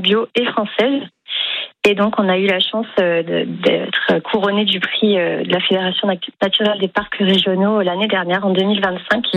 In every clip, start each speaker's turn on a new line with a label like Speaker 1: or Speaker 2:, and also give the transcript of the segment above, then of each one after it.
Speaker 1: bio et française. Et donc, on a eu la chance d'être couronné du prix de la Fédération naturelle des parcs régionaux l'année dernière, en 2025.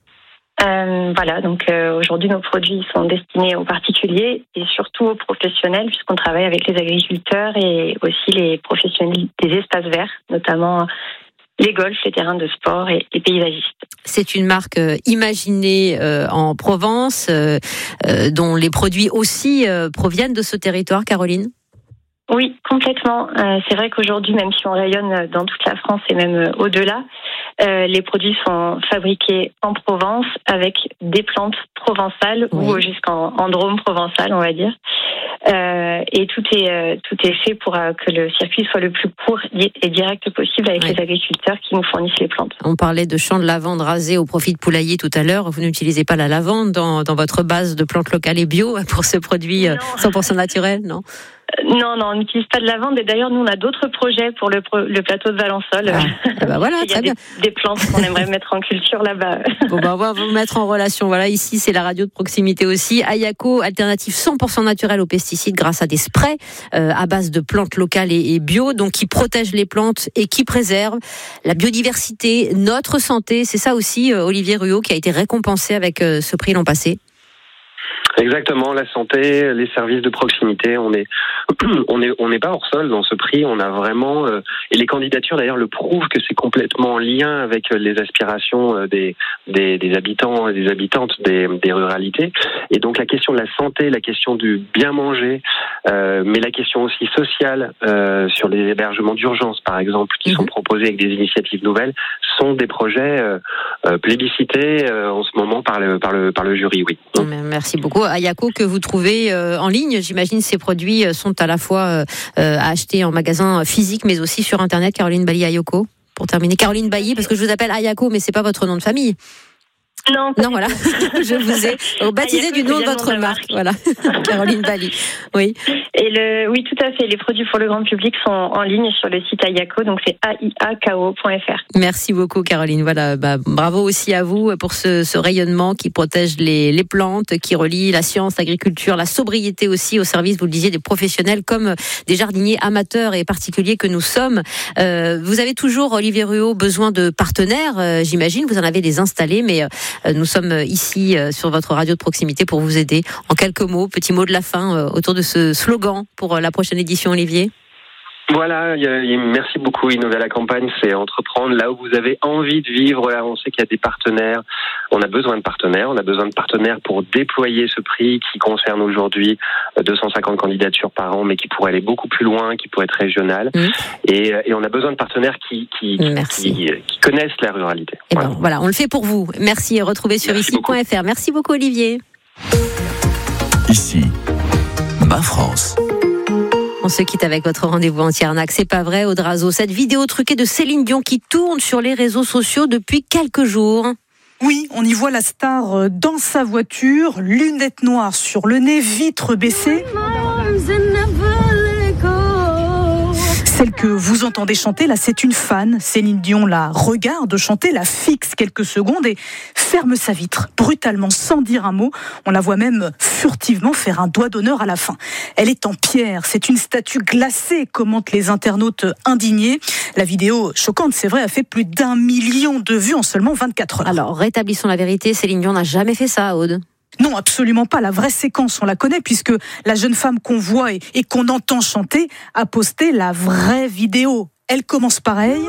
Speaker 1: Voilà, donc aujourd'hui, nos produits sont destinés aux particuliers et surtout aux professionnels, puisqu'on travaille avec les agriculteurs et aussi les professionnels des espaces verts, notamment les golfs, les terrains de sport et les paysagistes.
Speaker 2: C'est une marque imaginée en Provence, dont les produits aussi proviennent de ce territoire, Caroline ?
Speaker 1: Oui, complètement. C'est vrai qu'aujourd'hui, même si on rayonne dans toute la France et même au-delà, les produits sont fabriqués en Provence avec des plantes provençales ou jusqu'en Drôme provençal, on va dire. Et tout est fait pour que le circuit soit le plus court et direct possible avec les agriculteurs qui nous fournissent les plantes.
Speaker 2: On parlait de champs de lavande rasés au profit de poulailler tout à l'heure. Vous n'utilisez pas la lavande dans votre base de plantes locales et bio pour ce produit 100% naturel, non ?
Speaker 1: Non, on n'utilise pas de lavande. Et d'ailleurs, nous, on a d'autres projets pour le plateau de Valençol.
Speaker 2: Voilà,
Speaker 1: il y a des plantes qu'on aimerait mettre en culture là-bas.
Speaker 2: Bon, on va vous mettre en relation. Voilà, ici, c'est la radio de proximité aussi. Ayako, alternative 100% naturelle aux pesticides grâce à des sprays à base de plantes locales et bio, donc qui protègent les plantes et qui préservent la biodiversité, notre santé. C'est ça aussi, Olivier Ruot, qui a été récompensé avec ce prix l'an passé.
Speaker 3: Exactement, la santé, les services de proximité, on n'est pas hors sol dans ce prix, on a vraiment et les candidatures d'ailleurs le prouvent que c'est complètement en lien avec les aspirations des habitants et des habitantes des ruralités. Et donc la question de la santé, la question du bien manger, mais la question aussi sociale sur les hébergements d'urgence par exemple qui sont proposés avec des initiatives nouvelles sont des projets plébiscités en ce moment par le jury, oui.
Speaker 2: Merci beaucoup. Ayako, que vous trouvez en ligne, j'imagine ces produits sont à la fois à acheter en magasin physique mais aussi sur internet. Caroline Bailly Ayako, pour terminer. Caroline Bailly, parce que je vous appelle Ayako mais c'est pas votre nom de famille.
Speaker 1: Non,
Speaker 2: voilà. Je vous ai baptisé du nom de votre marque. Voilà. Caroline Bailly. Oui.
Speaker 1: Et oui, tout à fait. Les produits pour le grand public sont en ligne sur le site Ayako, donc c'est aiako.fr.
Speaker 2: Merci beaucoup, Caroline. Voilà. Bravo aussi à vous pour ce rayonnement qui protège les plantes, qui relie la science, l'agriculture, la sobriété aussi au service, vous le disiez, des professionnels comme des jardiniers amateurs et particuliers que nous sommes. Vous avez toujours, Olivier Ruot, besoin de partenaires, j'imagine. Vous en avez des installés, mais nous sommes ici sur votre radio de proximité pour vous aider. En quelques mots, petit mot de la fin autour de ce slogan pour la prochaine édition, Olivier.
Speaker 3: Voilà, merci beaucoup. Innover à la campagne, c'est entreprendre là où vous avez envie de vivre. Là, on sait qu'il y a des partenaires. On a besoin de partenaires. On a besoin de partenaires pour déployer ce prix qui concerne aujourd'hui 250 candidatures par an, mais qui pourrait aller beaucoup plus loin, qui pourrait être régional. Et on a besoin de partenaires qui connaissent la ruralité.
Speaker 2: Et voilà, on le fait pour vous. Merci. Retrouvez sur ici.fr. Merci beaucoup, Olivier.
Speaker 4: Ici, ma France.
Speaker 2: On se quitte avec votre rendez-vous en Tiernac. C'est pas vrai, Audrazo. Cette vidéo truquée de Céline Dion qui tourne sur les réseaux sociaux depuis quelques jours.
Speaker 5: Oui, on y voit la star dans sa voiture, lunettes noires sur le nez, vitres baissées. Celle que vous entendez chanter, là, c'est une fan. Céline Dion la regarde chanter, la fixe quelques secondes et ferme sa vitre, brutalement, sans dire un mot. On la voit même furtivement faire un doigt d'honneur à la fin. Elle est en pierre, c'est une statue glacée, commentent les internautes indignés. La vidéo, choquante, c'est vrai, a fait plus d'1 million de vues en seulement 24 heures.
Speaker 2: Alors, rétablissons la vérité, Céline Dion n'a jamais fait ça, Aude.
Speaker 5: Non, absolument pas. La vraie séquence, on la connaît puisque la jeune femme qu'on voit et qu'on entend chanter a posté la vraie vidéo. Elle commence pareil.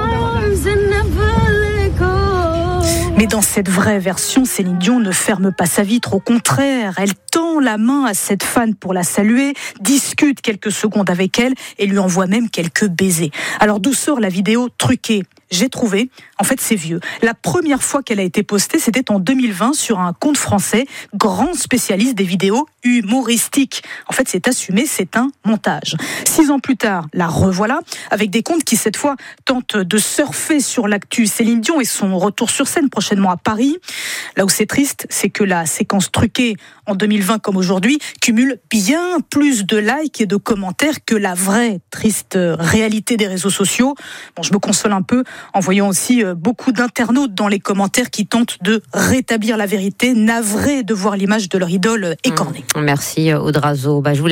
Speaker 5: Mais dans cette vraie version, Céline Dion ne ferme pas sa vitre. Au contraire, elle tend la main à cette fan pour la saluer, discute quelques secondes avec elle et lui envoie même quelques baisers. Alors d'où sort la vidéo truquée ? J'ai trouvé, en fait c'est vieux. La première fois qu'elle a été postée, c'était en 2020 sur un compte français, grand spécialiste des vidéos humoristiques. En fait c'est assumé, c'est un montage. 6 ans plus tard, la revoilà, avec des comptes qui cette fois tentent de surfer sur l'actu Céline Dion et son retour sur scène prochainement à Paris. Là où c'est triste, c'est que la séquence truquée en 2020 comme aujourd'hui cumule bien plus de likes et de commentaires que la vraie triste réalité des réseaux sociaux. Bon, je me console un peu en voyant aussi beaucoup d'internautes dans les commentaires qui tentent de rétablir la vérité, navrés de voir l'image de leur idole écornée.
Speaker 2: Merci Audrazo.